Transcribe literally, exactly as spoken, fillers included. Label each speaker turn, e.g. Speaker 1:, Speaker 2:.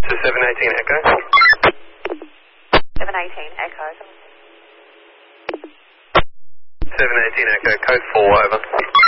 Speaker 1: So seven eighteen Echo.
Speaker 2: seven eighteen Echo.
Speaker 1: seven eighteen Echo, code four, over.